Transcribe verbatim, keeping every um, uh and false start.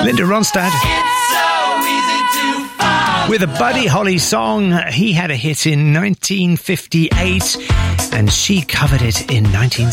Linda Ronstadt. With a Buddy Holly song. He had a hit in nineteen fifty-eight and she covered it in nineteen